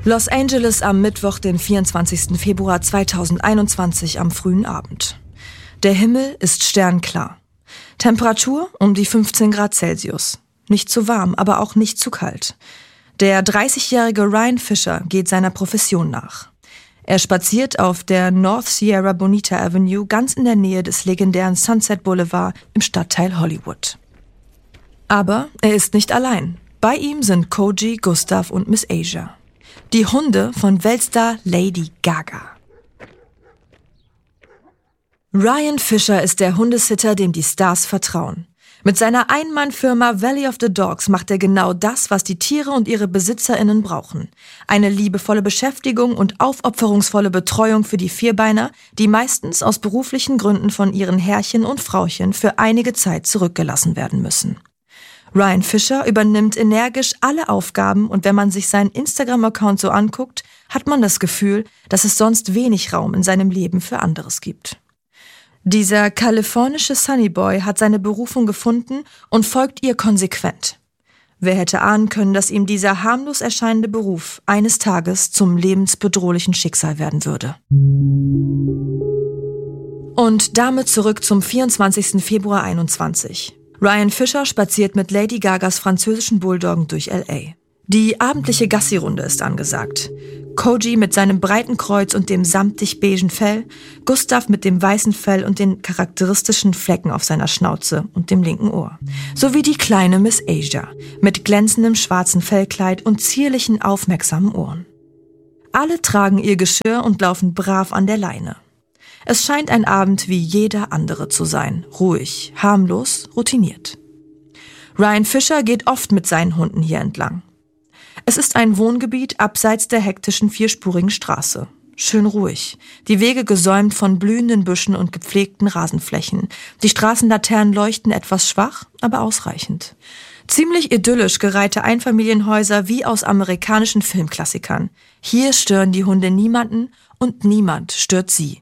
Los Angeles am Mittwoch, den 24. Februar 2021 am frühen Abend. Der Himmel ist sternklar. Temperatur um die 15 Grad Celsius. Nicht zu warm, aber auch nicht zu kalt. Der 30-jährige Ryan Fisher geht seiner Profession nach. Er spaziert auf der North Sierra Bonita Avenue ganz in der Nähe des legendären Sunset Boulevard im Stadtteil Hollywood. Aber er ist nicht allein. Bei ihm sind Koji, Gustav und Miss Asia. Die Hunde von Weltstar Lady Gaga. Ryan Fisher ist der Hundesitter, dem die Stars vertrauen. Mit seiner Ein-Mann-Firma Valley of the Dogs macht er genau das, was die Tiere und ihre BesitzerInnen brauchen. Eine liebevolle Beschäftigung und aufopferungsvolle Betreuung für die Vierbeiner, die meistens aus beruflichen Gründen von ihren Herrchen und Frauchen für einige Zeit zurückgelassen werden müssen. Ryan Fisher übernimmt energisch alle Aufgaben und wenn man sich seinen Instagram-Account so anguckt, hat man das Gefühl, dass es sonst wenig Raum in seinem Leben für anderes gibt. Dieser kalifornische Sunnyboy hat seine Berufung gefunden und folgt ihr konsequent. Wer hätte ahnen können, dass ihm dieser harmlos erscheinende Beruf eines Tages zum lebensbedrohlichen Schicksal werden würde. Und damit zurück zum 24. Februar 21. Ryan Fisher spaziert mit Lady Gagas französischen Bulldoggen durch L.A. Die abendliche Gassi-Runde ist angesagt. Koji mit seinem breiten Kreuz und dem samtig beigen Fell, Gustav mit dem weißen Fell und den charakteristischen Flecken auf seiner Schnauze und dem linken Ohr. Sowie die kleine Miss Asia mit glänzendem schwarzen Fellkleid und zierlichen, aufmerksamen Ohren. Alle tragen ihr Geschirr und laufen brav an der Leine. Es scheint ein Abend wie jeder andere zu sein. Ruhig, harmlos, routiniert. Ryan Fisher geht oft mit seinen Hunden hier entlang. Es ist ein Wohngebiet abseits der hektischen vierspurigen Straße. Schön ruhig. Die Wege gesäumt von blühenden Büschen und gepflegten Rasenflächen. Die Straßenlaternen leuchten etwas schwach, aber ausreichend. Ziemlich idyllisch gereihte Einfamilienhäuser wie aus amerikanischen Filmklassikern. Hier stören die Hunde niemanden und niemand stört sie.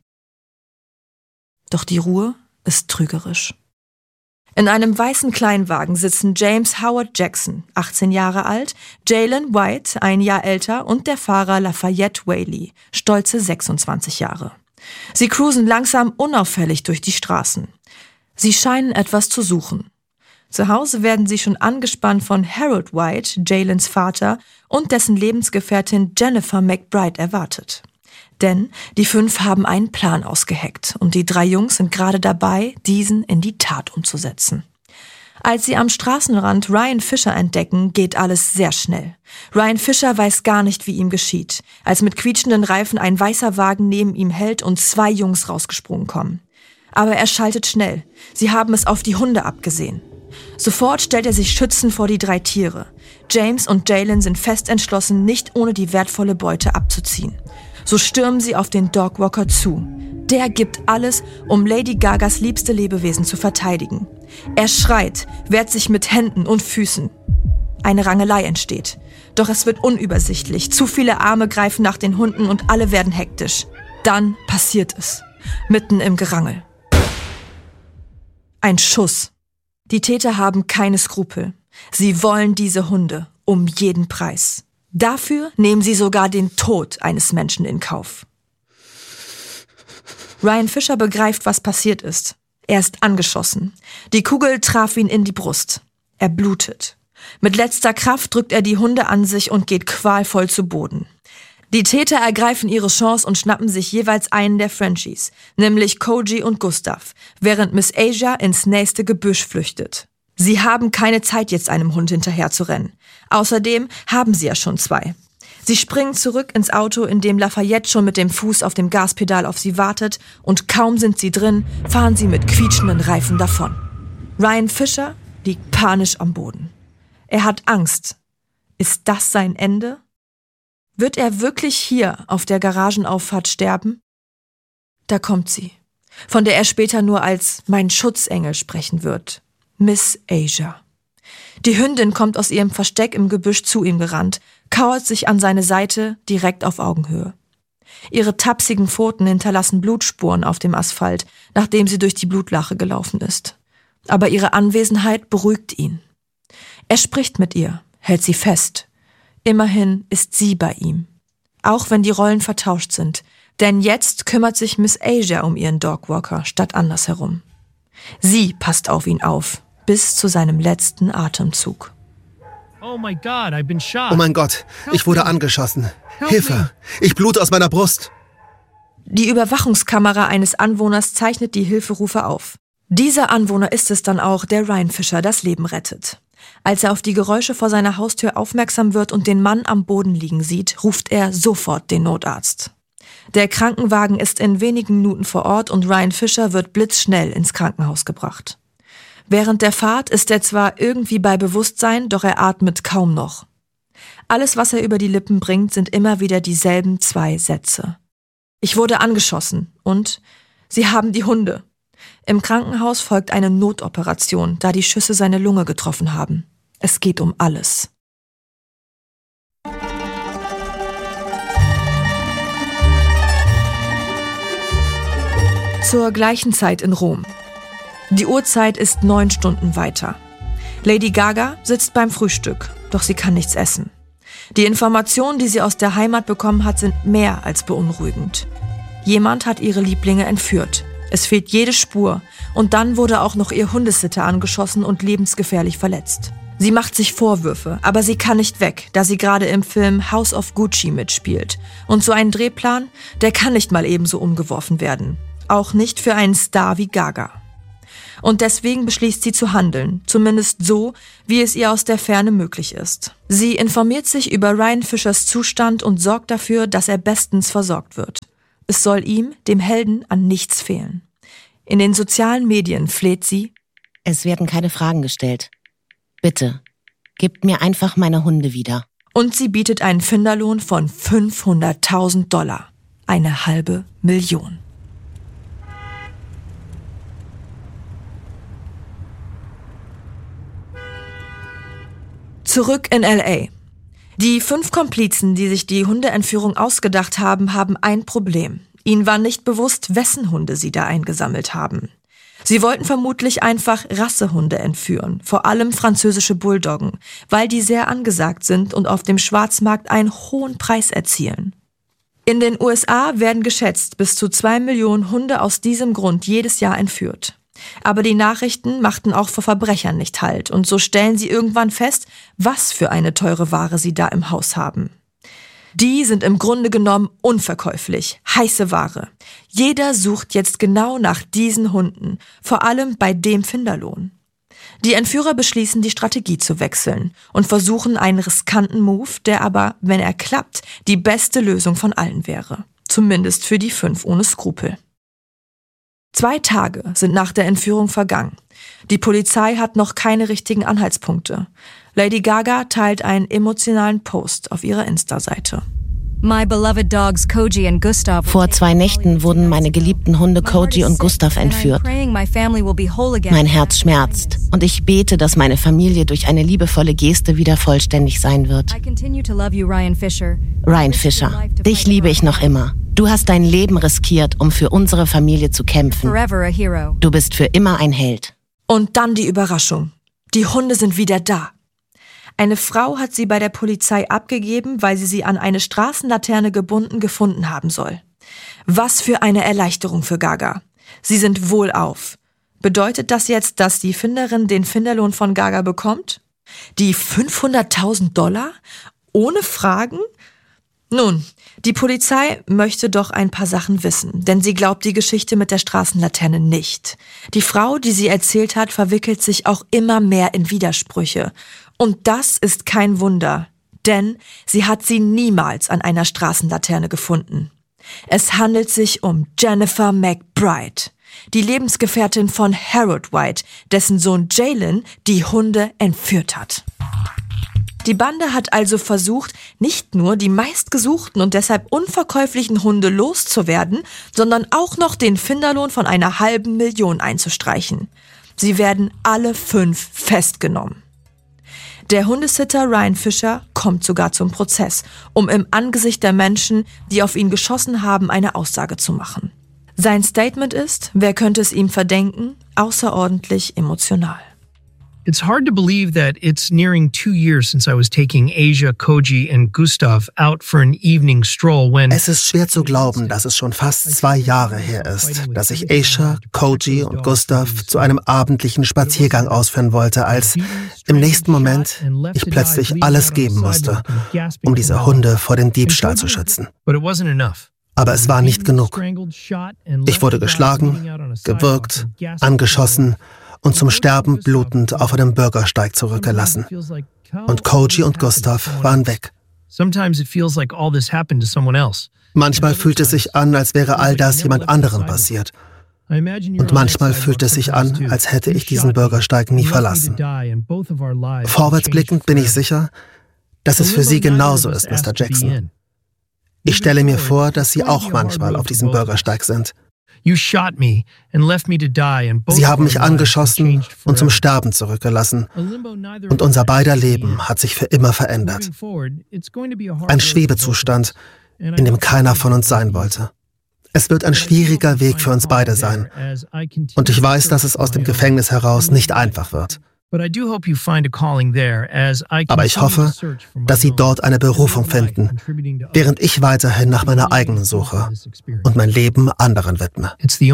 Doch die Ruhe ist trügerisch. In einem weißen Kleinwagen sitzen James Howard Jackson, 18 Jahre alt, Jalen White, ein Jahr älter und der Fahrer Lafayette Whaley, stolze 26 Jahre. Sie cruisen langsam unauffällig durch die Straßen. Sie scheinen etwas zu suchen. Zu Hause werden sie schon angespannt von Harold White, Jalens Vater, und dessen Lebensgefährtin Jennifer McBride erwartet. Denn die 5 haben einen Plan ausgeheckt und die 3 Jungs sind gerade dabei, diesen in die Tat umzusetzen. Als sie am Straßenrand Ryan Fisher entdecken, geht alles sehr schnell. Ryan Fisher weiß gar nicht, wie ihm geschieht, als mit quietschenden Reifen ein weißer Wagen neben ihm hält und 2 Jungs rausgesprungen kommen. Aber er schaltet schnell. Sie haben es auf die Hunde abgesehen. Sofort stellt er sich schützend vor die 3 Tiere. James und Jalen sind fest entschlossen, nicht ohne die wertvolle Beute abzuziehen. So stürmen sie auf den Dogwalker zu. Der gibt alles, um Lady Gagas liebste Lebewesen zu verteidigen. Er schreit, wehrt sich mit Händen und Füßen. Eine Rangelei entsteht. Doch es wird unübersichtlich. Zu viele Arme greifen nach den Hunden und alle werden hektisch. Dann passiert es. Mitten im Gerangel. Ein Schuss. Die Täter haben keine Skrupel. Sie wollen diese Hunde um jeden Preis. Dafür nehmen sie sogar den Tod eines Menschen in Kauf. Ryan Fisher begreift, was passiert ist. Er ist angeschossen. Die Kugel traf ihn in die Brust. Er blutet. Mit letzter Kraft drückt er die Hunde an sich und geht qualvoll zu Boden. Die Täter ergreifen ihre Chance und schnappen sich jeweils einen der Frenchies, nämlich Koji und Gustav, während Miss Asia ins nächste Gebüsch flüchtet. Sie haben keine Zeit, jetzt einem Hund hinterher zu rennen. Außerdem haben sie ja schon 2. Sie springen zurück ins Auto, in dem Lafayette schon mit dem Fuß auf dem Gaspedal auf sie wartet, und kaum sind sie drin, fahren sie mit quietschenden Reifen davon. Ryan Fisher liegt panisch am Boden. Er hat Angst. Ist das sein Ende? Wird er wirklich hier auf der Garagenauffahrt sterben? Da kommt sie, von der er später nur als mein Schutzengel sprechen wird. Miss Asia. Die Hündin kommt aus ihrem Versteck im Gebüsch zu ihm gerannt, kauert sich an seine Seite, direkt auf Augenhöhe. Ihre tapsigen Pfoten hinterlassen Blutspuren auf dem Asphalt, nachdem sie durch die Blutlache gelaufen ist. Aber ihre Anwesenheit beruhigt ihn. Er spricht mit ihr, hält sie fest. Immerhin ist sie bei ihm. auch wenn die Rollen vertauscht sind. Denn jetzt kümmert sich Miss Asia um ihren Dogwalker statt andersherum. Sie passt auf ihn auf, bis zu seinem letzten Atemzug. Oh mein Gott, ich wurde angeschossen. Hilfe, ich blute aus meiner Brust. Die Überwachungskamera eines Anwohners zeichnet die Hilferufe auf. Dieser Anwohner ist es dann auch, der Ryan Fisher das Leben rettet. Als er auf die Geräusche vor seiner Haustür aufmerksam wird und den Mann am Boden liegen sieht, ruft er sofort den Notarzt. Der Krankenwagen ist in wenigen Minuten vor Ort und Ryan Fisher wird blitzschnell ins Krankenhaus gebracht. Während der Fahrt ist er zwar irgendwie bei Bewusstsein, doch er atmet kaum noch. Alles, was er über die Lippen bringt, sind immer wieder dieselben 2 Sätze. Ich wurde angeschossen und sie haben die Hunde. Im Krankenhaus folgt eine Notoperation, da die Schüsse seine Lunge getroffen haben. Es geht um alles. Zur gleichen Zeit in Rom. Die Uhrzeit ist 9 Stunden weiter. Lady Gaga sitzt beim Frühstück, doch sie kann nichts essen. Die Informationen, die sie aus der Heimat bekommen hat, sind mehr als beunruhigend. Jemand hat ihre Lieblinge entführt. Es fehlt jede Spur und dann wurde auch noch ihr Hundesitter angeschossen und lebensgefährlich verletzt. Sie macht sich Vorwürfe, aber sie kann nicht weg, da sie gerade im Film House of Gucci mitspielt. Und so ein Drehplan, der kann nicht mal ebenso umgeworfen werden. Auch nicht für einen Star wie Gaga. Und deswegen beschließt sie zu handeln, zumindest so, wie es ihr aus der Ferne möglich ist. Sie informiert sich über Ryan Fishers Zustand und sorgt dafür, dass er bestens versorgt wird. Es soll ihm, dem Helden, an nichts fehlen. In den sozialen Medien fleht sie: Es werden keine Fragen gestellt. Bitte, gebt mir einfach meine Hunde wieder. Und sie bietet einen Finderlohn von $500.000. Eine $500.000. Zurück in L.A. Die 5 Komplizen, die sich die Hundeentführung ausgedacht haben, haben ein Problem. Ihnen war nicht bewusst, wessen Hunde sie da eingesammelt haben. Sie wollten vermutlich einfach Rassehunde entführen, vor allem französische Bulldoggen, weil die sehr angesagt sind und auf dem Schwarzmarkt einen hohen Preis erzielen. In den USA werden geschätzt bis zu 2 Millionen Hunde aus diesem Grund jedes Jahr entführt. Aber die Nachrichten machten auch vor Verbrechern nicht Halt und so stellen sie irgendwann fest, was für eine teure Ware sie da im Haus haben. Die sind im Grunde genommen unverkäuflich, heiße Ware. Jeder sucht jetzt genau nach diesen Hunden, vor allem bei dem Finderlohn. Die Entführer beschließen, die Strategie zu wechseln und versuchen einen riskanten Move, der aber, wenn er klappt, die beste Lösung von allen wäre. Zumindest für die 5 ohne Skrupel. 2 Tage sind nach der Entführung vergangen. Die Polizei hat noch keine richtigen Anhaltspunkte. Lady Gaga teilt einen emotionalen Post auf ihrer Insta-Seite. Vor 2 Nächten wurden meine geliebten Hunde Koji und Gustav entführt. Mein Herz schmerzt und ich bete, dass meine Familie durch eine liebevolle Geste wieder vollständig sein wird. Ryan Fisher, dich liebe ich noch immer. Du hast dein Leben riskiert, um für unsere Familie zu kämpfen. Du bist für immer ein Held. Und dann die Überraschung. Die Hunde sind wieder da. Eine Frau hat sie bei der Polizei abgegeben, weil sie an eine Straßenlaterne gebunden gefunden haben soll. Was für eine Erleichterung für Gaga. Sie sind wohlauf. Bedeutet das jetzt, dass die Finderin den Finderlohn von Gaga bekommt? Die $500.000? Ohne Fragen? Nun, die Polizei möchte doch ein paar Sachen wissen, denn sie glaubt die Geschichte mit der Straßenlaterne nicht. Die Frau, die sie erzählt hat, verwickelt sich auch immer mehr in Widersprüche. Und das ist kein Wunder, denn sie hat sie niemals an einer Straßenlaterne gefunden. Es handelt sich um Jennifer McBride, die Lebensgefährtin von Harold White, dessen Sohn Jalen die Hunde entführt hat. Die Bande hat also versucht, nicht nur die meistgesuchten und deshalb unverkäuflichen Hunde loszuwerden, sondern auch noch den Finderlohn von einer $500.000 einzustreichen. Sie werden alle 5 festgenommen. Der Hundesitter Ryan Fisher kommt sogar zum Prozess, um im Angesicht der Menschen, die auf ihn geschossen haben, eine Aussage zu machen. Sein Statement ist, wer könnte es ihm verdenken, außerordentlich emotional. It's hard to believe that it's nearing 2 years since I was taking Asia, Koji and Gustav out for an evening stroll when... Es ist schwer zu glauben, dass es schon fast 2 Jahre her ist, dass ich Asia, Koji und Gustav zu einem abendlichen Spaziergang ausführen wollte, als im nächsten Moment ich plötzlich alles geben musste, um diese Hunde vor dem Diebstahl zu schützen. Aber es war nicht genug. Ich wurde geschlagen, gewürgt, angeschossen und zum Sterben blutend auf einem Bürgersteig zurückgelassen. Und Koji und Gustav waren weg. Manchmal fühlt es sich an, als wäre all das jemand anderem passiert. Und manchmal fühlt es sich an, als hätte ich diesen Bürgersteig nie verlassen. Vorwärtsblickend bin ich sicher, dass es für Sie genauso ist, Mr. Jackson. Ich stelle mir vor, dass Sie auch manchmal auf diesem Bürgersteig sind. Sie haben mich angeschossen und zum Sterben zurückgelassen. Und unser beider Leben hat sich für immer verändert. Ein Schwebezustand, in dem keiner von uns sein wollte. Es wird ein schwieriger Weg für uns beide sein. Und ich weiß, dass es aus dem Gefängnis heraus nicht einfach wird. Aber ich hoffe, dass Sie dort eine Berufung finden, während ich weiterhin nach meiner eigenen suche und mein Leben anderen widme.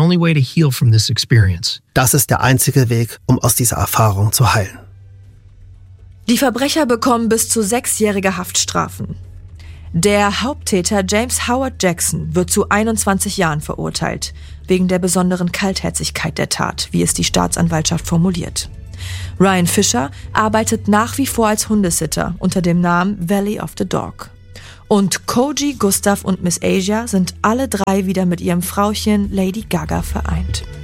Das ist der einzige Weg, um aus dieser Erfahrung zu heilen. Die Verbrecher bekommen bis zu 6-jährige Haftstrafen. Der Haupttäter James Howard Jackson wird zu 21 Jahren verurteilt, wegen der besonderen Kaltherzigkeit der Tat, wie es die Staatsanwaltschaft formuliert. Ryan Fisher arbeitet nach wie vor als Hundesitter unter dem Namen Valley of the Dog. Und Koji, Gustav und Miss Asia sind alle 3 wieder mit ihrem Frauchen Lady Gaga vereint.